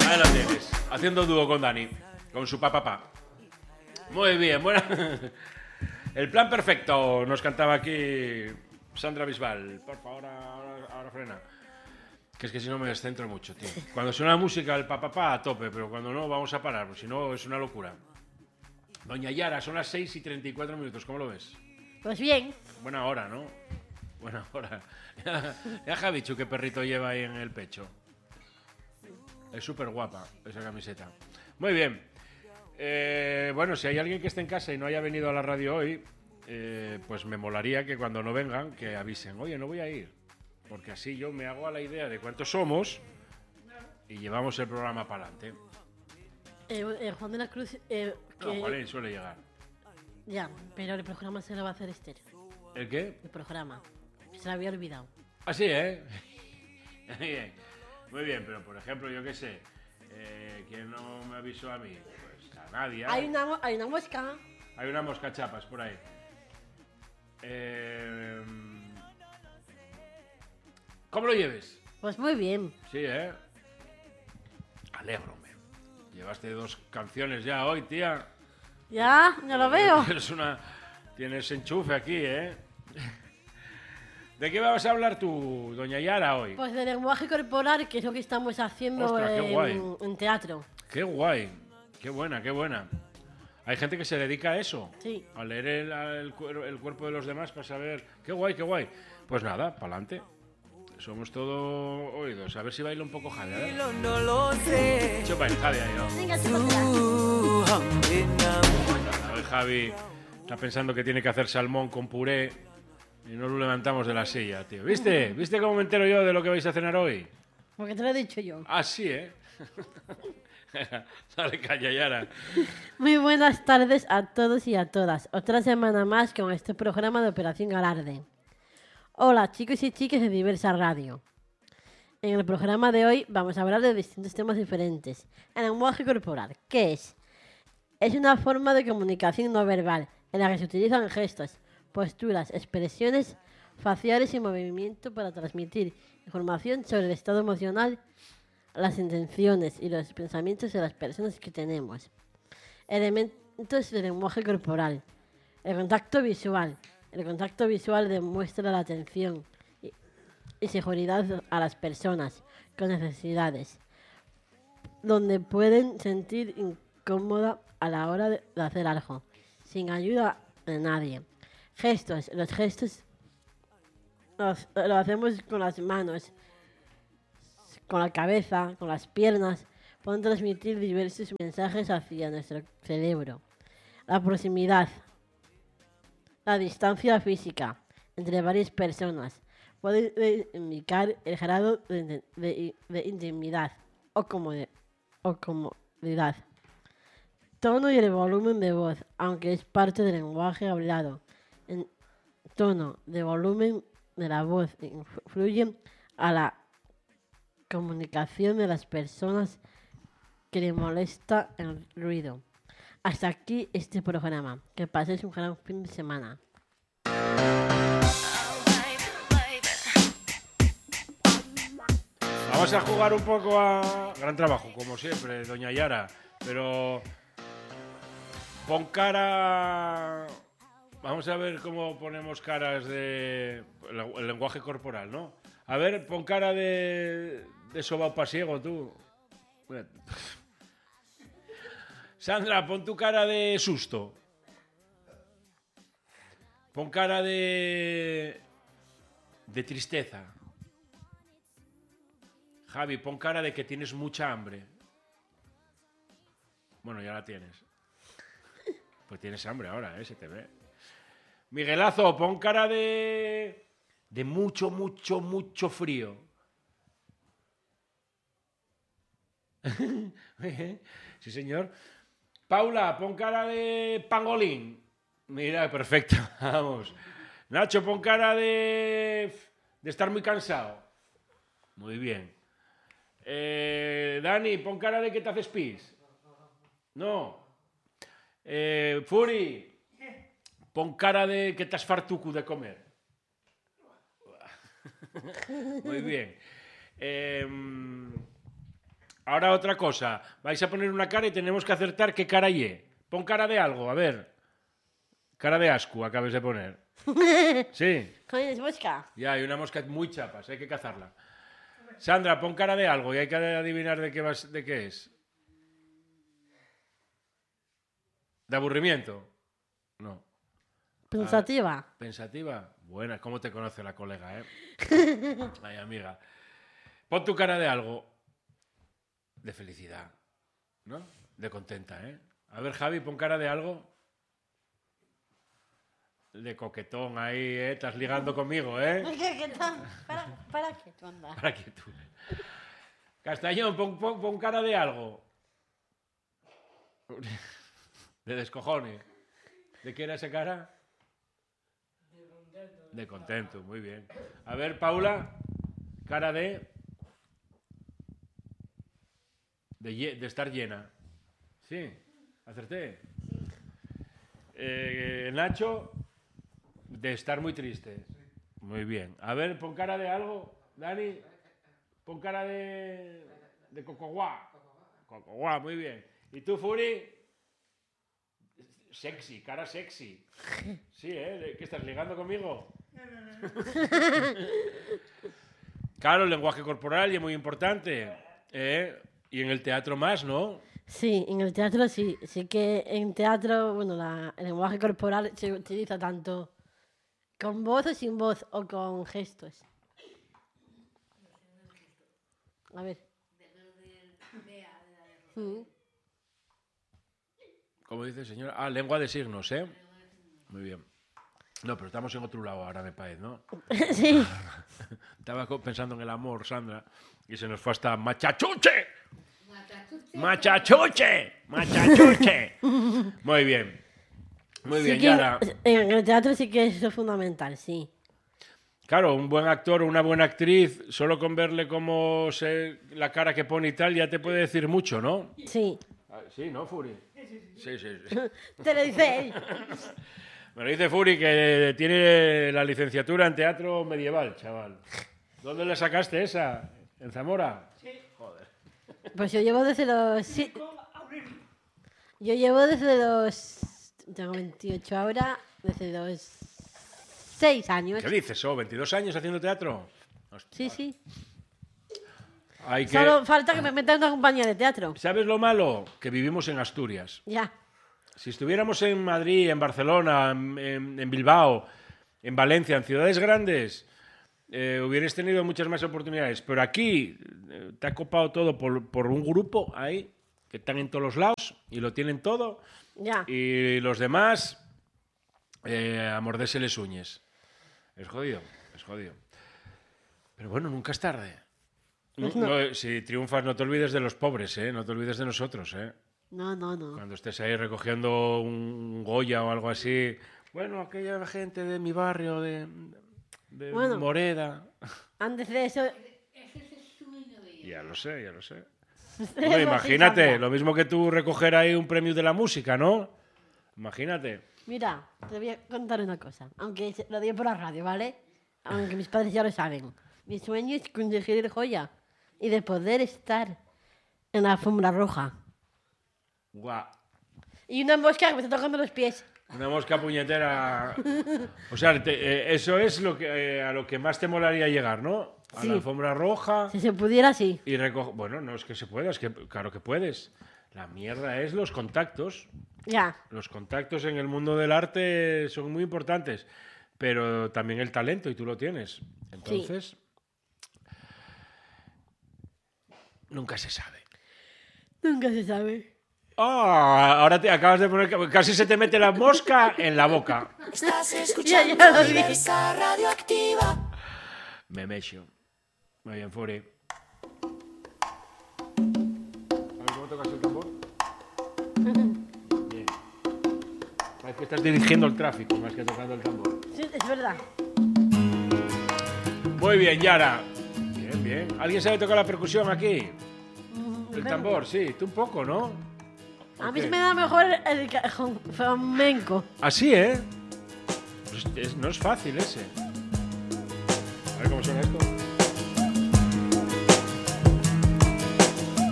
Ahí lo tienes, haciendo dúo con Dani, con su papá. Muy bien, bueno. El plan perfecto, nos cantaba aquí Sandra Bisbal. Por favor, ahora frena. Que es que si no me descentro mucho, tío. Cuando suena la música, el papá a tope, pero cuando no, vamos a parar, porque si no es una locura. Doña Yara, son las 6:34, ¿cómo lo ves? Pues bien. Buena hora, ¿no? Buena hora. Ya Javichu, qué perrito lleva ahí en el pecho. Es súper guapa esa camiseta. Muy bien. Bueno, si hay alguien que esté en casa y no haya venido a la radio hoy, pues me molaría que cuando no vengan, que avisen. Oye, no voy a ir. Porque así yo me hago a la idea de cuántos somos y llevamos el programa para adelante. Juan de la Cruz... No, Juanín suele llegar. Ya, pero el programa se lo va a hacer Esther. ¿El qué? El programa. Se lo había olvidado. Ah, sí, ¿eh? Bien. Muy bien, pero por ejemplo, yo qué sé, ¿quién no me avisó a mí? Pues a nadie. Hay una mosca. Hay una mosca chapas por ahí. ¿Cómo lo lleves? Pues muy bien. Sí, ¿eh? Alégrome. Llevaste 2 canciones ya hoy, tía. Ya lo veo. Tienes enchufe aquí, ¿eh? ¿De qué vas a hablar tú, doña Yara, hoy? Pues de lenguaje corporal, que es lo que estamos haciendo. Ostras, qué guay. En teatro. Qué guay. Qué buena, qué buena. Hay gente que se dedica a eso. Sí. A leer el cuerpo de los demás para saber... Qué guay, qué guay. Pues nada, pa'lante. Somos todo oídos. A ver si baila un poco Javi, ¿eh? No lo sé. Yo bailo Javi ahí, ¿no? Venga, chúpatela. A ver, Javi está pensando que tiene que hacer salmón con puré y no lo levantamos de la silla, tío. ¿Viste? ¿Viste cómo me entero yo de lo que vais a cenar hoy? Porque te lo he dicho yo. Ah, sí, ¿eh? Dale, calla, Yara. Muy buenas tardes a todos y a todas. Otra semana más con este programa de Operación Galarde. Hola, chicos y chicas de Diversa Radio. En el programa de hoy vamos a hablar de distintos temas diferentes. El lenguaje corporal, ¿qué es? Es una forma de comunicación no verbal en la que se utilizan gestos, posturas, expresiones faciales y movimiento para transmitir información sobre el estado emocional, las intenciones y los pensamientos de las personas que tenemos. Elementos del lenguaje corporal. El contacto visual. El contacto visual demuestra la atención y seguridad a las personas con necesidades, donde pueden sentir incómoda a la hora de hacer algo, sin ayuda de nadie. Gestos. Los gestos lo hacemos con las manos, con la cabeza, con las piernas. Pueden transmitir diversos mensajes hacia nuestro cerebro. La proximidad. La distancia física entre varias personas puede indicar el grado de intimidad o comodidad. Tono y el volumen de voz, aunque es parte del lenguaje hablado. El tono de volumen de la voz influye a la comunicación de las personas que le molesta el ruido. Hasta aquí este programa. Que paséis un gran fin de semana. Vamos a jugar un poco a... Gran trabajo, como siempre, doña Yara. Pero... Pon cara... Vamos a ver cómo ponemos caras de... El lenguaje corporal, ¿no? A ver, pon cara de sobao pasiego, tú. Sandra, pon tu cara de susto. Pon cara de tristeza. Javi, pon cara de que tienes mucha hambre. Bueno, ya la tienes. Pues tienes hambre ahora, se te ve. Miguelazo, pon cara de mucho, mucho, mucho frío. Sí, señor. Paula, pon cara de pangolín. Mira, perfecto. Vamos. Nacho, pon cara de estar muy cansado. Muy bien. Dani, pon cara de que te haces pis. No. Furi, pon cara de que te has fartucu de comer. Muy bien. Ahora otra cosa. Vais a poner una cara y tenemos que acertar qué cara es. Pon cara de algo, a ver. Cara de asco acabas de poner. Sí. ¿Tienes mosca? Ya, hay una mosca muy chapas, hay que cazarla. Sandra, pon cara de algo y hay que adivinar de qué es. ¿De aburrimiento? No. Pensativa. ¿Pensativa? Buena, ¿cómo te conoce la colega, Ay, amiga. Pon tu cara de algo. De felicidad, ¿no? De contenta, A ver, Javi, pon cara de algo. De coquetón ahí, Estás ligando conmigo, ¿Qué tal? ¿Para qué tú andas? Para que tú. Castañón, pon cara de algo. De descojone. ¿De qué era esa cara? De contento. De contento, muy bien. A ver, Paula, cara de estar llena. Sí, acerté. Nacho, de estar muy triste. Muy bien. A ver, pon cara de algo, Dani. Pon cara de cocoguá. Cocoguá, muy bien. ¿Y tú, Furi? Sexy, cara sexy. Sí, ¿Qué estás ligando conmigo? Claro, el lenguaje corporal y es muy importante. Y en el teatro más, ¿no? Sí, en el teatro sí. Sí que en teatro, bueno, el lenguaje corporal se utiliza tanto con voz o sin voz o con gestos. A ver. ¿Cómo dice, señora? Ah, lengua de signos, Muy bien. No, pero estamos en otro lado ahora, me parece, ¿no? Sí. Estaba pensando en el amor, Sandra, y se nos fue hasta machachuche. Machachuche. Machachuche. Muy bien. Muy bien, Sí que Yara. en el teatro sí que eso es fundamental, sí. Claro, un buen actor o una buena actriz, solo con verle la cara que pone y tal, ya te puede decir mucho, ¿no? Sí. Sí, ¿no, Furi? Sí. Te lo dice él. Me lo dice Furi, que tiene la licenciatura en teatro medieval, chaval. ¿Dónde le sacaste esa? ¿En Zamora? Sí. Joder. Pues yo llevo desde los... Yo llevo desde los... Tengo 28 ahora, desde los 6 años. ¿Qué dices, 22 años haciendo teatro? Hostia. Sí. Hay Solo falta que me metan en una compañía de teatro. ¿Sabes lo malo? Que vivimos en Asturias. Ya. Si estuviéramos en Madrid, en Barcelona, en Bilbao, en Valencia, en ciudades grandes, hubierais tenido muchas más oportunidades. Pero aquí te ha copado todo por un grupo ahí, que están en todos los lados y lo tienen todo. Ya. Y los demás, a morderse les uñes. Es jodido. Pero bueno, nunca es tarde. Pues No, si triunfas, no te olvides de los pobres, no te olvides de nosotros, No. Cuando estés ahí recogiendo un Goya o algo así. Bueno, aquella gente de mi barrio, de Bueno. Moreda. Antes de eso... Ya lo sé. Eso Bueno, imagínate, sí cambia. lo mismo que tú recoger ahí un premio de la música, ¿no? Imagínate. Mira, te voy a contar una cosa. Aunque lo digo por la radio, ¿vale? Aunque mis padres ya lo saben. Mi sueño es conseguir el Goya y de poder estar en la alfombra roja. Guau. Y una mosca que me está tocando los pies. Una mosca puñetera. O sea, eso es a lo que más te molaría llegar, ¿no? A Sí. la alfombra roja. Si se pudiera, sí. Y bueno, no es que se pueda, es que claro que puedes. La mierda es los contactos. Ya. Los contactos en el mundo del arte son muy importantes, pero también el talento, y tú lo tienes. Entonces, nunca se sabe. Nunca se sabe. Ahora te acabas de poner... Casi se te mete la mosca en la boca. Estás escuchando Ya lo vi. Diversa Radioactiva. Me mecho. Muy bien, Furi. A ver, ¿cómo tocas el tambor? Bien. Parece que estás dirigiendo el tráfico más que tocando el tambor. Sí, es verdad. Muy bien, Yara. Bien. ¿Alguien sabe tocar la percusión aquí? El tambor, sí. Tú un poco, ¿no? A mí se me da mejor el cajón flamenco. Así, Pues no es fácil ese. A ver cómo suena esto.